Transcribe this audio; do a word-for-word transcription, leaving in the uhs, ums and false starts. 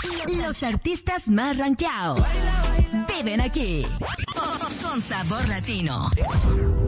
Los artistas más rankeados viven aquí. Con sabor latino.